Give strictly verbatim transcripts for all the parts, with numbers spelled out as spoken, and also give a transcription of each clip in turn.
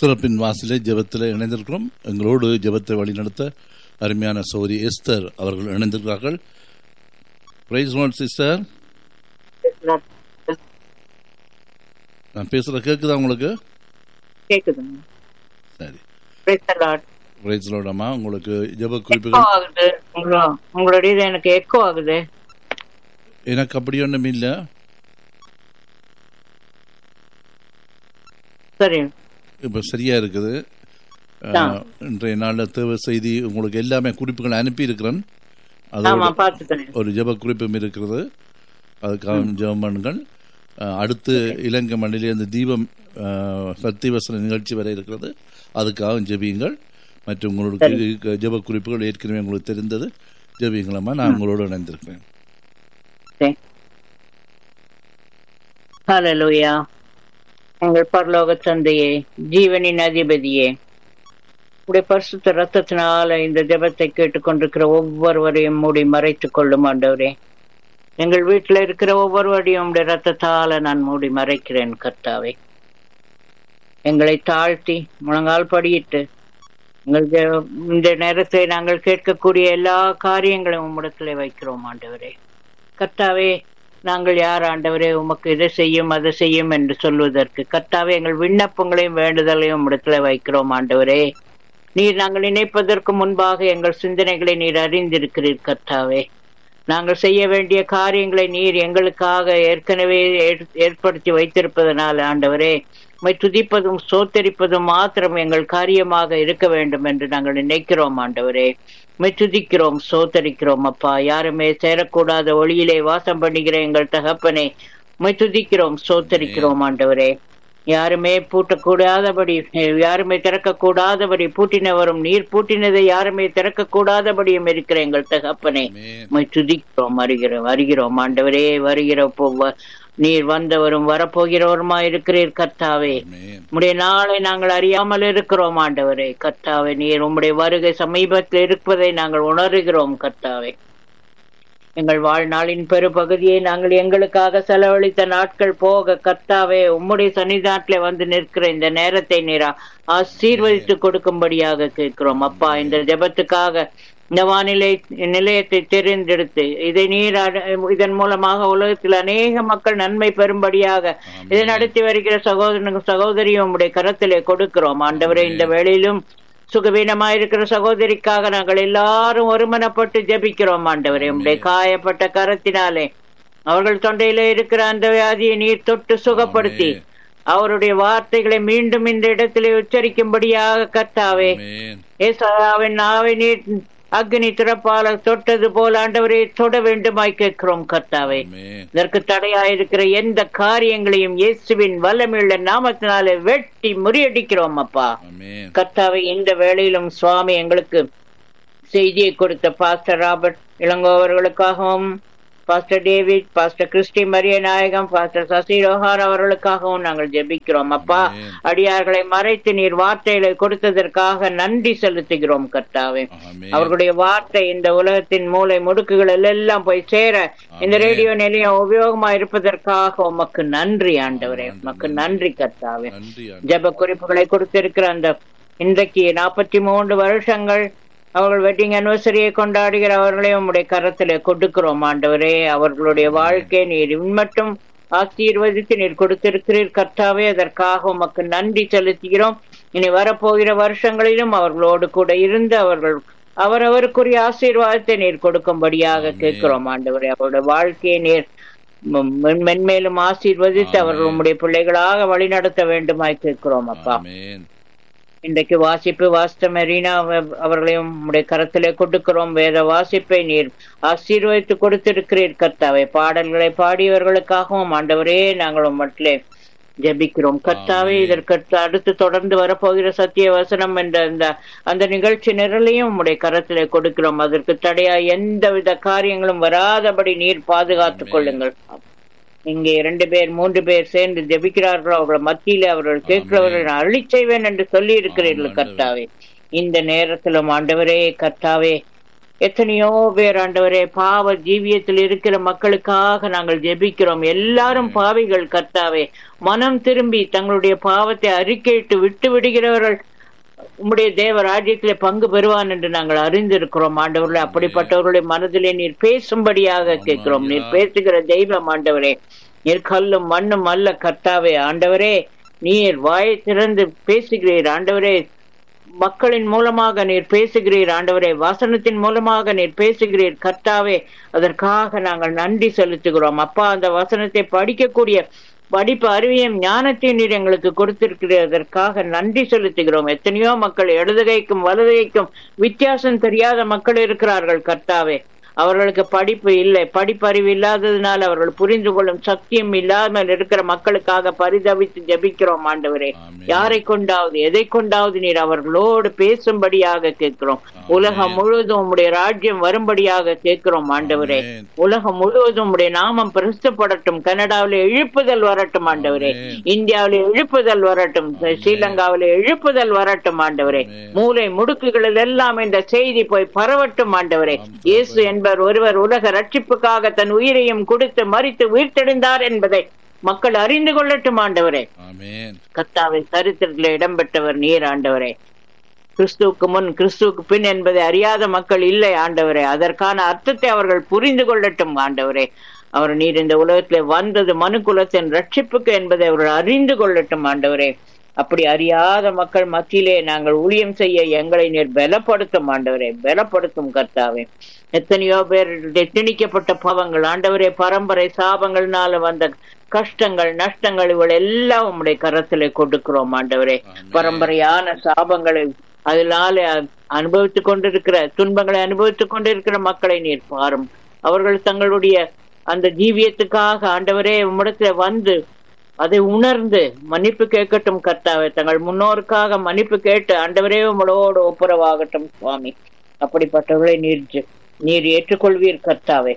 திறப்பின் வாசலே ஜெபத்தில் இணைந்திருக்கிறோம். எங்களோடு ஜெபத்தை வழிநடத்த அருமையான சௌரி எஸ்தர் அவர்கள் இணைந்திருக்கிறார்கள். Price Lord sister. நான் பேசுற கேக்குதா உங்களுக்கு? கேக்குதுங்க. சரி, பிரைஸ் லார்ட். பிரைஸ் லார்ட் அம்மா. உங்களுக்கு ஜெப குறிப்புகள் ஆகுது, உங்களுடைய எனக்கு எக்கோ ஆகுது. எனக்கு அப்படி ஒன்றும் இல்லை. சரி, இப்போ சரியா இருக்குது. இன்றைய நாளில் தேவை செய்தி உங்களுக்கு எல்லாமே குறிப்புகள் அனுப்பி இருக்கிறேன். ஒரு ஜெப குறிப்பும் இருக்கிறது, அதுக்காக ஜெபம் பண்ணுங்கள். அடுத்து இலங்கை மண்ணிலே அந்த தீபம் சத்தியவசன நிகழ்ச்சி வரை இருக்கிறது, அதுக்காக ஜெபியுங்கள். மற்றும் உங்களுக்கு ஜெப குறிப்புகள் ஏற்கனவே உங்களுக்கு தெரிந்தது, ஜெபியுங்களம்மா. நான் உங்களோடு இணைந்திருக்கிறேன். ஹல்லேலூயா. எங்கள் பரலோக தந்தையே, ஜீவனின் அதிபதியே, உடைய பரிசுத்த ரத்தத்தினால இந்த ஜெபத்தை கேட்டுக்கொண்டிருக்கிற ஒவ்வொருவரையும் மூடி மறைத்துக் கொள்ளும் ஆண்டவரே. எங்கள் வீட்டில் இருக்கிற ஒவ்வொருவரையும் உடைய ரத்தத்தால நான் மூடி மறைக்கிறேன் கர்த்தாவே. எங்களை தாழ்த்தி முழங்கால் படியிட்டு எங்கள் இந்த நேரத்தை நாங்கள் கேட்கக்கூடிய எல்லா காரியங்களையும் உம்மிடத்திலே வைக்கிறோம் ஆண்டவரே. கர்த்தாவே, நாங்கள் யார் ஆண்டவரே உமக்கு இதை செய்யும் அதை செய்யும் என்று சொல்வதற்கு? கர்த்தாவே, எங்கள் விண்ணப்பங்களையும் வேண்டுதலையும் இடத்துல வைக்கிறோம் ஆண்டவரே. நீர் நாங்கள் நினைப்பதற்கு முன்பாக எங்கள் சிந்தனைகளை நீர் அறிந்திருக்கிறீர் கர்த்தாவே. நாங்கள் செய்ய வேண்டிய காரியங்களை நீர் எங்களுக்காக ஏற்கனவே ஏற்படுத்தி வைத்திருப்பதனால் ஆண்டவரே, உம்மை துதிப்பதும் சோத்தரிப்பதும் மாத்திரம் எங்கள் காரியமாக இருக்க வேண்டும் என்று நாங்கள் நினைக்கிறோம் ஆண்டவரே. உம்மை துதிக்கிறோம், சோத்தரிக்கிறோம் அப்பா. யாருமே சேரக்கூடாத ஒளியிலே வாசம் பண்ணுகிற எங்கள் தகப்பனே, உம்மை துதிக்கிறோம், சோத்தரிக்கிறோம் ஆண்டவரே. யாருமே பூட்டக்கூடாதபடி, யாருமே திறக்க கூடாதபடி, பூட்டினவரும் நீர் பூட்டினதை யாருமே திறக்க கூடாதபடியும் இருக்கிற எங்கள் தகப்பனே, உம்மை துதிக்கிறோம், வருகிறோம் வருகிறோம் ஆண்டவரே. வருகிற நீர் வந்தவரும் வரப்போகிறவருமா இருக்கிறீர் கர்த்தாவே. உம்முடைய நாளை நாங்கள் அறியாமல் இருக்கிறோம் ஆண்டவரே. கர்த்தாவே, நீர் உம்முடைய வருகை சமீபத்தில் இருப்பதை நாங்கள் உணர்கிறோம் கர்த்தாவே. எங்கள் வாழ்நாளின் பெருபகுதியை நாங்கள் எங்களுக்காக செலவழித்த நாட்கள் போக கர்த்தாவே, உம்முடைய சன்னிதானத்திலே வந்து நிற்கிற இந்த நேரத்தை நீரா ஆசீர்வதித்து கொடுக்கும்படியாக கேட்கிறோம் அப்பா. இந்த ஜெபத்துக்காக இந்த வானிலை நிலையத்தை தெரிந்தெடுத்து இதை நீர் இதன் மூலமாக உலகத்தில் அநேக மக்கள் நன்மை பெறும்படியாக இதை நடத்தி வருகிற சகோதரனுக்கு சகோதரியும் உம்முடைய கரத்திலே கொடுக்கிறோம் ஆண்டவரே. இந்த வேளையிலும் சுகவீனமாயிருக்கிற சகோதரிக்காக நாங்கள் எல்லாரும் ஒருமனப்பட்டு ஜெபிக்கிறோம் ஆண்டவரே. உம்முடைய காயப்பட்ட கரத்தினாலே அவர்கள் தொண்டையில இருக்கிற அந்த வியாதியை நீர் தொட்டு சுகப்படுத்தி அவருடைய வார்த்தைகளை மீண்டும் இந்த இடத்திலே உச்சரிக்கும்படியாக கர்த்தாவே, ஏசாயாவின் நாவை நீர் அக்னி திறப்பால தொட்டது போல ஆண்டவரே தொட வேண்டுமாய் கேட்கிறோம் கர்த்தாவே. இதற்கு தடையாயிருக்கிற எந்த காரியங்களையும் இயேசுவின் வல்லமையுள்ள நாமத்தினாலே வெட்டி முறியடிக்கிறோம் அப்பா. கர்த்தாவே, இந்த வேளையிலும் சுவாமி எங்களுக்கு செய்தியை கொடுத்த pastor Robert Ilango அவர்களுக்காகவும், pastor David, pastor Christie Maria நாயகம், பாஸ்டர் சசி ரோஹார் அவர்களுக்காகவும் நாங்கள் ஜெபிக்கிறோம் அப்பா. அடியார்களை மறைத்து நீர் வார்த்தைகளை கொடுத்ததற்காக நன்றி செலுத்துகிறோம் கர்த்தாவே. அவர்களுடைய வார்த்தை இந்த உலகத்தின் மூளை முடுக்குகள் எல்லாம் போய் சேர இந்த ரேடியோ நிலையம் உபயோகமா இருப்பதற்காக உமக்கு நன்றி ஆண்டவரே, உமக்கு நன்றி கர்த்தாவே. ஜெப குறிப்புகளை கொடுத்திருக்கிற அந்த இன்றைக்கு நாற்பத்தி மூன்று வருஷங்கள் அவர்கள் வெட்டிங் அனிவர்சரியை கொண்டாடுகிற அவர்களையும் உம்முடைய கரத்திலே கொடுக்கிறோம் ஆண்டவரே. அவர்களுடைய வாழ்க்கை நீர் மட்டும் ஆசீர்வதித்து நீர் கொடுத்திருக்கிறீர் கர்த்தாவே. அதற்காக உமக்கு நன்றி செலுத்துகிறோம். இனி வரப்போகிற வருஷங்களிலும் அவர்களோடு கூட இருந்து அவர்கள் அவரவருக்குரிய ஆசீர்வாதத்தை நீர் கொடுக்கும்படியாக கேட்கிறோம் ஆண்டவரே. அவருடைய வாழ்க்கையை நீர் மென்மேலும் ஆசீர்வதித்து அவர்கள் உம்முடைய பிள்ளைகளாக வழிநடத்த வேண்டுமாய் கேட்கிறோம் அப்பா. இன்றைக்கு வாசிப்பு வாசித்த மெரீனா அவர்களையும் உடைய கரத்திலே கொடுக்கிறோம். வேத வாசிப்பை நீர் ஆசீர்வதித்து கொடுத்திருக்கிறீர் கர்த்தாவே. பாடல்களை பாடியவர்களுக்காகவும் ஆண்டவரே நாங்கள் உம்மிடத்திலே ஜெபிக்கிறோம் கர்த்தாவே. இதற்கு அடுத்து தொடர்ந்து வரப்போகிற சத்திய வசனம் என்ற அந்த அந்த நிகழ்ச்சி நிரலையும் உம்முடைய கரத்திலே கொடுக்கிறோம். அதற்கு தடையா எந்தவித காரியங்களும் வராதபடி நீர் பாதுகாத்துக் கொள்ளுங்கள். இங்கே இரண்டு பேர் மூன்று பேர் சேர்ந்து ஜெபிக்கிறார்கள், அவர்கள் மத்தியில அவர்கள் கேட்கிறவர்கள் அருளி செய்வேன் என்று சொல்லி இருக்கிறீர்கள் கர்த்தாவே. இந்த நேரத்திலும் ஆண்டவரே கர்த்தாவே, எத்தனையோ பேர் ஆண்டவரே பாவ ஜீவியத்தில் இருக்கிற மக்களுக்காக நாங்கள் ஜெபிக்கிறோம். எல்லாரும் பாவிகள் கர்த்தாவே. மனம் திரும்பி தங்களுடைய பாவத்தை அறிக்கையிட்டு விட்டு விடுகிறவர்கள் உம்முடைய தேவ ராஜ்யத்திலே பங்கு பெறுவான் என்று நாங்கள் அறிந்திருக்கிறோம் ஆண்டவர்களே. அப்படிப்பட்டவர்களுடைய மனதிலே நீர் பேசும்படியாக கேட்கிறோம். நீர் பேசுகிற தெய்வம் ஆண்டவரே. நீர் கல்லும் மண்ணும் அல்ல கர்த்தாவே. ஆண்டவரே நீர் வாயை திறந்து பேசுகிறீர் ஆண்டவரே. மக்களின் மூலமாக நீர் பேசுகிறீர் ஆண்டவரே. வசனத்தின் மூலமாக நீர் பேசுகிறீர் கர்த்தாவே. அதற்காக நாங்கள் நன்றி செலுத்துகிறோம் அப்பா. அந்த வசனத்தை படிக்கக்கூடிய படிப்பு அறிவியும் ஞானத்தையும் நீர் எங்களுக்கு கொடுத்திருக்கிறீர். அதற்காக நன்றி செலுத்துகிறோம். எத்தனையோ மக்கள் இடதுகைக்கும் வலதுகைக்கும் வித்தியாசம் தெரியாத மக்கள் இருக்கிறார்கள் கர்த்தாவே. அவர்களுக்கு படிப்பு இல்லை. படிப்பறிவு இல்லாததுனால அவர்கள் புரிந்து கொள்ளும் சக்தியும் இல்லாமல் இருக்கிற மக்களுக்காக பரிதவித்து ஜெபிக்கிறோம் ஆண்டவரே. யாரை கொண்டாவது எதை கொண்டாவது நீர் அவர்களோடு பேசும்படியாக கேட்கிறோம். உலகம் முழுவதும் உம்முடைய ராஜ்யம் வரும்படியாக கேட்கிறோம் ஆண்டவரே. உலகம் முழுவதும் உம்முடைய நாமம் பிரசித்தப்படட்டும். கனடாவில எழுப்புதல் வரட்டும் ஆண்டவரே. இந்தியாவில எழுப்புதல் வரட்டும். ஸ்ரீலங்காவில எழுப்புதல் வரட்டும் ஆண்டவரே. மூளை முடுக்குகளில் எல்லாம் இந்த செய்தி போய் பரவட்டும் ஆண்டவரே. இயேசு என்பவர் ஒருவர் உலக ரட்சிப்புக்காக தன் உயிரையும் கொடுத்து மரித்து உயிர்த்தெழுந்தார் என்பதை மக்கள் அறிந்து கொள்ளட்டும் ஆண்டவரே. கர்த்தாவே சரித்திரத்தில் இடம்பெற்றவர் நீர் ஆண்டவரே. கிறிஸ்துவுக்கு முன் கிறிஸ்துவுக்கு பின் என்பதை அறியாத மக்கள் இல்லை ஆண்டவரே. அதற்கான அர்த்தத்தை அவர்கள் புரிந்து கொள்ளட்டும் ஆண்டவரே. அவர் நீர் இந்த உலகத்திலே வந்தது மனு குலத்தின் ரட்சிப்புக்கு என்பதை அவர்கள் அறிந்து கொள்ளட்டும் ஆண்டவரே. அப்படி அறியாத மக்கள் மத்தியிலே நாங்கள் ஊழியம் செய்ய எங்களை நீர் பலப்படுத்தும் ஆண்டவரே. பலப்படுத்தும் கர்த்தாவே. எத்தனையோ பேர் திணிக்கப்பட்ட பாவங்கள் ஆண்டவரே, பரம்பரை சாபங்கள்னால வந்த கஷ்டங்கள் நஷ்டங்கள் இவள் எல்லாம் உம்முடைய கரத்திலே கொடுக்கிறோம் ஆண்டவரே. பரம்பரையான சாபங்களை அதனால அனுபவித்துக் கொண்டிருக்கிற துன்பங்களை அனுபவித்துக் கொண்டிருக்கிற மக்களை நீர் பாரும். அவர்கள் தங்களுடைய அந்த ஜீவியத்துக்காக ஆண்டவரே உம்மிடத்துல வந்து அதை உணர்ந்து மன்னிப்பு கேட்கட்டும் கர்த்தாவே. தங்கள் முன்னோருக்காக மன்னிப்பு கேட்டு ஆண்டவரே உங்களோடு ஒப்புரவாகட்டும் சுவாமி. அப்படிப்பட்டவர்களை நீர் நீர் ஏற்றுக்கொள்வீர் கர்த்தாவே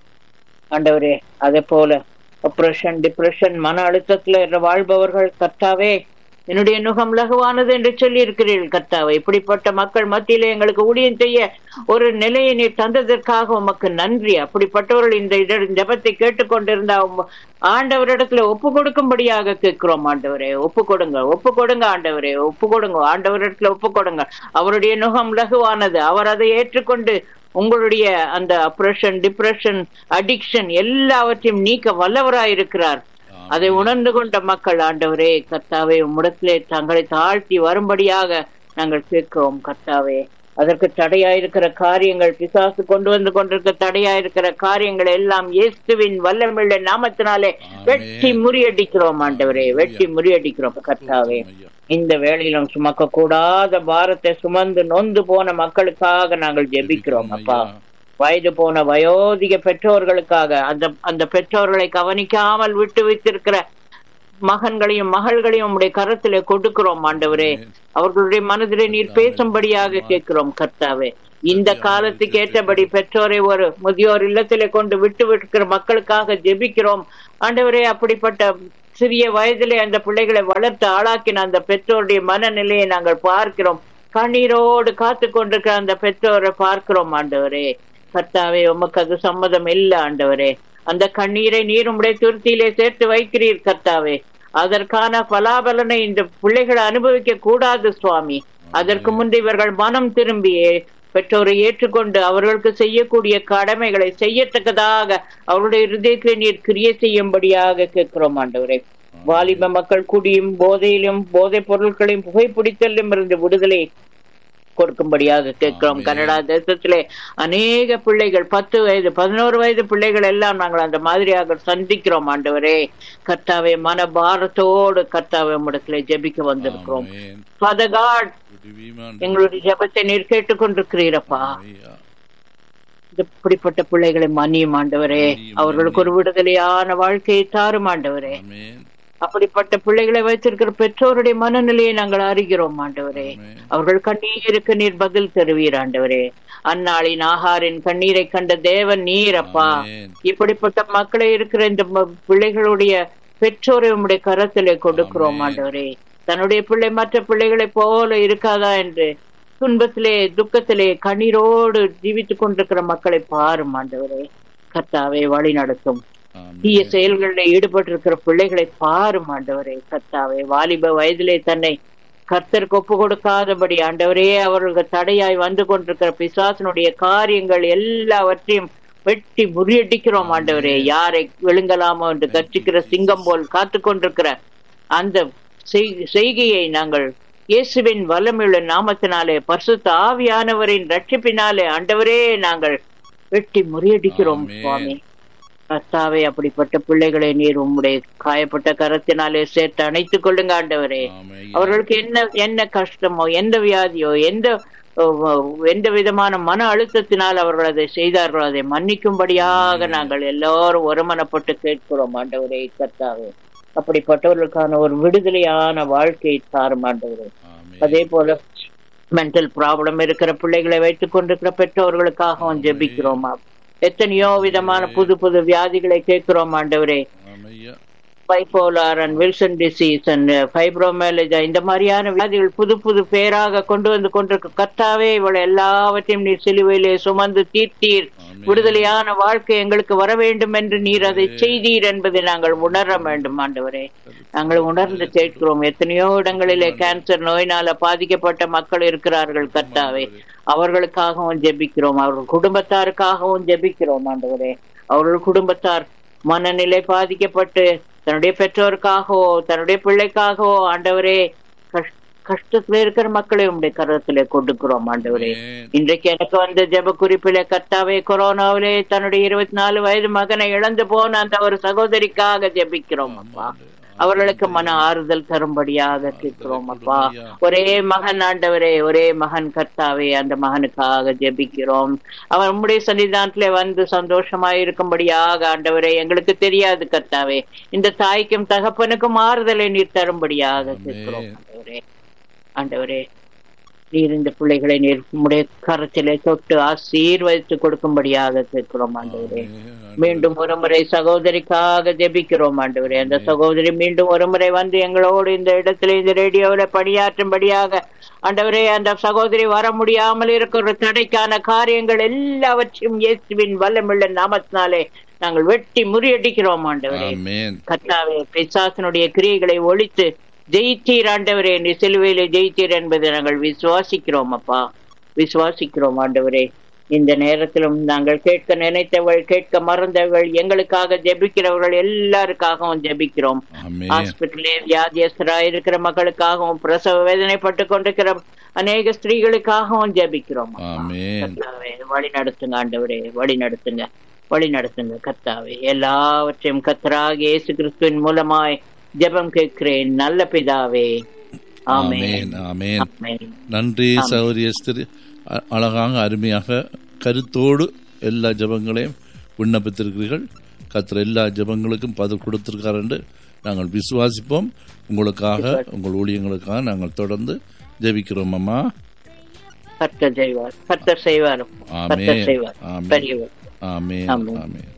ஆண்டவரே. அதே போல ஆப்ரேஷன் டிப்ரெஷன் மன அழுத்தத்துல வாழ்பவர்கள் கர்த்தாவே, என்னுடைய நுகம் லகுவானது என்று சொல்லி இருக்கிறீர்கள் கர்த்தாவே. இப்படிப்பட்ட மக்கள் மத்தியிலே எங்களுக்கு ஊழியம் செய்ய ஒரு நிலையை நீர் தந்ததற்காக உமக்கு நன்றி. அப்படிப்பட்டவர்கள் இந்த ஜெபத்தை கேட்டுக்கொண்டிருந்த ஆண்டவரிடத்துல ஒப்பு கொடுக்கும்படியாக கேட்கிறோம் ஆண்டவரே. ஒப்பு கொடுங்க ஒப்பு கொடுங்க ஆண்டவரே. ஒப்பு கொடுங்க ஆண்டவரிடத்துல ஒப்பு கொடுங்க. அவருடைய நுகம் லகுவானது. அவர் அதை ஏற்றுக்கொண்டு உங்களுடைய அந்த ஆப்ரேஷன் டிப்ரெஷன் அடிக்ஷன் எல்லாவற்றையும் நீக்க வல்லவராயிருக்கிறார். அதை உணர்ந்து கொண்ட மக்கள் ஆண்டவரே கர்த்தாவே உம்மிடத்திலே தங்களை தாழ்த்தி வரும்படியாக நாங்கள் கேட்கிறோம் கர்த்தாவே. அதற்கு தடையாயிருக்கிற காரியங்கள், பிசாசு கொண்டு வந்து கொண்டிருக்க தடையாயிருக்கிற காரியங்கள் எல்லாம் இயேசுவின் வல்லமையுள்ள நாமத்தினாலே வெட்டி முறியடிக்கிறோம் ஆண்டவரே. வெட்டி முறியடிக்கிறோம் கர்த்தாவே. இந்த வேளையிலும் சுமக்க கூடாத பாரத்தை சுமந்து நொந்து போன மக்களுக்காக நாங்கள் ஜெபிக்கிறோம் அப்பா. வயது போன வயோதிக பெற்றோர்களுக்காக, அந்த அந்த பெற்றோர்களை கவனிக்காமல் விட்டு வைத்திருக்கிற மகன்களையும் மகள்களையும் உடைய கரத்திலே கொடுக்கிறோம் ஆண்டவரே. அவர்களுடைய மனதிலே நீர் பேசும்படியாக கேட்கிறோம் கர்த்தாவே. இந்த காலத்துக்கு ஏற்றபடி பெற்றோரை ஒரு முதியோர் இல்லத்திலே கொண்டு விட்டு விட்டுக்கிற மக்களுக்காக ஜெபிக்கிறோம் ஆண்டவரே. அப்படிப்பட்ட சிறிய வயதிலே அந்த பிள்ளைகளை வளர்த்து ஆளாக்கின அந்த பெற்றோருடைய மனநிலையை நாங்கள் பார்க்கிறோம். கண்ணீரோடு காத்து கொண்டிருக்கிற அந்த பெற்றோரை பார்க்கிறோம் ஆண்டவரே. கர்த்தாவே உமக்கு அது சம்மதம் இல்லை ஆண்டவரே. அந்த கண்ணீரை நீர் உம்முடைய துருத்தியிலே சேர்த்து வைக்கிறீர் கர்த்தாவே. அதற்கான பலாபலனை இந்த பிள்ளைகளை அனுபவிக்க கூடாது சுவாமி. அதற்கு முன்பு இவர்கள் மனம் திரும்பி பெற்றோரை ஏற்றுக்கொண்டு அவர்களுக்கு செய்யக்கூடிய கடமைகளை செய்யத்தக்கதாக அவருடைய இருதயத்திலே நீர் கிரியை செய்யும்படியாக கேட்கிறோம் ஆண்டவரே. வாலிப மக்கள் குடியும் போதையிலும் போதை பொருட்களையும் புகைப்பிடித்தலும் இருந்து விடுதலை கொடுக்கும்படியாக கேட்கிறோம். கனடா தேசத்திலே அநேக பிள்ளைகள் பத்து வயது பதினோரு வயது பிள்ளைகள் எல்லாம் நாங்கள் அந்த மாதிரியாக சந்திக்கிறோம் ஆண்டவரே. கர்த்தாவே மன பாரத்தோடு கர்த்தாவே உம்மிடத்திலே ஜெபிக்க வந்திருக்கிறோம். Father God, எங்களுடைய ஜெபத்தை நீர் கேட்டுக்கொண்டிருக்கிறீரப்பா. இப்படிப்பட்ட பிள்ளைகளை மன்னியும் ஆண்டவரே. அவர்களுக்கு ஒரு விடுதலையான வாழ்க்கையை தாரும் ஆண்டவரே. அப்படிப்பட்ட பிள்ளைகளை வைத்திருக்கிற பெற்றோருடைய மனநிலையை நாங்கள் அறிகிறோம் ஆண்டவரே. அவர்கள் கண்ணீருக்கு நீர் பதில் தருவீர் ஆண்டவரே. அந்நாளின் ஆகாரின் கண்ணீரை கண்ட தேவன் நீர் அப்பா. இப்படிப்பட்ட மக்களை இருக்கிற இந்த பிள்ளைகளுடைய பெற்றோரை உம்முடைய கரத்திலே கொடுக்கிறோம் ஆண்டவரே. தன்னுடைய பிள்ளை மற்ற பிள்ளைகளை போல இருக்காதா என்று துன்பத்திலே துக்கத்திலே கண்ணீரோடு ஜீவித்துக் கொண்டிருக்கிற மக்களை பாரும் ஆண்டவரே. கர்த்தாவே வழி நடத்தும். தீய செயல்களில் ஈடுபட்டிருக்கிற பிள்ளைகளை பாரும் ஆண்டவரே. கர்த்தாவே வாலிப வயதிலே தன்னை கர்த்தருக்கு ஒப்பு கொடுக்காதபடி ஆண்டவரே அவர்கள் தடையாய் வந்து கொண்டிருக்கிற பிசாசனுடைய காரியங்கள் எல்லாவற்றையும் வெட்டி முறியடிக்கிறோம் ஆண்டவரே. யாரை விழுங்கலாமோ என்று கர்ச்சிக்கிற சிங்கம் போல் காத்து கொண்டிருக்கிற அந்த செய்கையை நாங்கள் இயேசுவின் வல்லமையுள்ள நாமத்தினாலே பரிசுத்த ஆவியானவரின் ரட்சிப்பினாலே ஆண்டவரே நாங்கள் வெட்டி முறியடிக்கிறோம் சுவாமி. கர்த்தாவே அப்படிப்பட்ட பிள்ளைகளை நீர் உம்முடைய காயப்பட்ட கரத்தினாலே சேர்த்து அணைத்துக் கொள்ளுங்க ஆண்டவரே. அவர்களுக்கு என்ன என்ன கஷ்டமோ எந்த வியாதியோ எந்த எந்த விதமான மன அழுத்தத்தினால் அவர்கள் அதை செய்தார்களோ அதை மன்னிக்கும்படியாக நாங்கள் எல்லாரும் ஒருமனப்பட்டு கேட்கிறோம் ஆண்டவரே. கர்த்தாவே அப்படிப்பட்டவர்களுக்கான ஒரு விடுதலையான வாழ்க்கையை தாரும் ஆண்டவரே. அதே போல மென்டல் ப்ராப்ளம் இருக்கிற பிள்ளைகளை வைத்துக் கொண்டிருக்கிற பெற்றோர்களுக்காகவும் ஜெபிக்கிறோமா. எத்தனையோ விதமான புது புது வியாதிகளை கேட்கிறோம் ஆண்டவரே. Bipolar and Wilson disease and ஃபைப்ரோமேலஜா இந்த மாதிரியான வியாதிகள் புது புது பேராக கொண்டு வந்து கொண்டிருக்க கர்த்தாவே இவளை எல்லாவற்றையும் நீர் சிலுவையிலே சுமந்து தீர்த்தீர். விடுதலையான வாழ்க்கை எங்களுக்கு வர வேண்டும் என்று நீர் அதை செய்தீர் என்பதை நாங்கள் உணர வேண்டும் ஆண்டவரே. நாங்கள் உணர்ந்து கேட்கிறோம். எத்தனையோ இடங்களிலே கேன்சர் நோயினால பாதிக்கப்பட்ட மக்கள் இருக்கிறார்கள் கர்த்தாவே. அவர்களுக்காகவும் ஜெபிக்கிறோம். அவர்கள் குடும்பத்தாருக்காகவும் ஜெபிக்கிறோம் ஆண்டவரே. அவர்கள் குடும்பத்தார் மனநிலை பாதிக்கப்பட்டு தன்னுடைய பெற்றோருக்காகவோ தன்னுடைய பிள்ளைக்காகவோ ஆண்டவரே கஷ்டத்துல இருக்கிற மக்களை உடைய கருத்திலே கொடுக்கிறோம் ஆண்டவரே. இன்றைக்கு எனக்கு வந்த ஜெப குறிப்பிலே கர்த்தாவே கொரோனாவிலே தன்னுடைய இருபத்தி நாலு வயது மகனை இழந்து போன அந்த ஒரு சகோதரிக்காக ஜெபிக்கிறோம் அப்பா. அவர்களுக்கு மன ஆறுதல் தரும்படியாக கேட்கிறோம் அப்பா. ஒரே மகன் ஆண்டவரே, ஒரே மகன் கர்த்தாவே, அந்த மகனுக்காக ஜெபிக்கிறோம். அவன் உம்முடைய சன்னிதானத்திலே வந்து சந்தோஷமாய் இருக்கும்படியாக ஆண்டவரே எங்களுக்கு தெரியாது கர்த்தாவே. இந்த தாய்க்கும் தகப்பனுக்கும் ஆறுதலை நீர் தரும்படியாக கேட்கிறோம் ஆண்டவரே. ஆண்டவரே நீர் இந்த பிள்ளைகளை நீர் உம்முடைய கரத்திலே தொட்டு ஆசீர்வதித்து கொடுக்கும்படியாக கேட்கிறோம் ஆண்டவரே. மீண்டும் ஒரு முறை சகோதரிக்காக ஜெபிக்கிறோம் ஆண்டவரே. அந்த சகோதரி மீண்டும் ஒரு முறை வந்து எங்களோடு இந்த இடத்துல இந்த ரேடியோவில பணியாற்றும்படியாக ஆண்டவரே. அந்த சகோதரி வர முடியாமல் இருக்கிற தடைக்கான காரியங்கள் எல்லாவற்றையும் இயேசுவின் வல்லமுள்ள நாமத்தினாலே நாங்கள் வெட்டி முறியடிக்கிறோம் ஆண்டவரே. கர்த்தாவே பிசாசனுடைய கிரியைகளை ஒழித்து ஜெயித்தீர் ஆண்டவரே. நீ சிலுவையிலே ஜெயித்தீர் என்பதை நாங்கள் விசுவாசிக்கிறோம் அப்பா, விசுவாசிக்கிறோம் ஆண்டவரே. இந்த நேரத்திலும் நாங்கள் கேட்க நினைத்தவர்கள் கேட்க மறந்தவர்கள் எங்களுக்காக ஜெபிக்கிறவர்கள் எல்லாருக்காகவும் ஜெபிக்கிறோம். ஹாஸ்பிட்டலே வியாதியஸ்தராக இருக்கிற மக்களுக்காகவும் பிரசவ வேதனைப்பட்டு கொண்டிருக்கிற அநேக ஸ்திரீகளுக்காகவும் ஜெபிக்கிறோம். வழி நடத்துங்க ஆண்டவரே, வழி நடத்துங்க, வழி நடத்துங்க கர்த்தாவே. எல்லாவற்றையும் கர்த்தராகிய இயேசு கிறிஸ்துவின் மூலமாய் ஜெபம் கேட்கிறேன் நல்ல பிதாவே. ஆமென், ஆமென். நன்றி சகோதரி எஸ்தர். அழகாக அருமையாக கருத்தோடு எல்லா ஜெபங்களையும் விண்ணப்பித்திருக்கிறீர்கள். கர்த்தர் எல்லா ஜெபங்களுக்கும் பதில் கொடுத்திருக்கார் என்று நாங்கள் விசுவாசிப்போம். உங்களுக்காக உங்கள் ஊழியங்களுக்காக நாங்கள் தொடர்ந்து ஜெபிக்கிறோம் அம்மா. கர்த்தர் செய்வார், கர்த்தர் செய்வார். ஆமென், ஆமென், ஆமென், ஆமென்.